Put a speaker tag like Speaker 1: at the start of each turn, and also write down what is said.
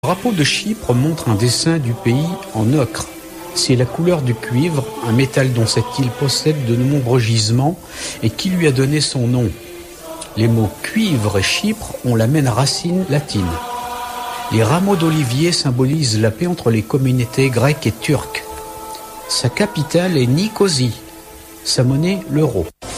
Speaker 1: Le drapeau de Chypre montre un dessin du pays en ocre. C'est la couleur du cuivre, un métal dont cette île possède de nombreux gisements et qui lui a donné son nom. Les mots cuivre et Chypre ont la même racine latine. Les rameaux d'olivier symbolisent la paix entre les communautés grecques et turques. Sa capitale est Nicosie. Sa monnaie, l'euro.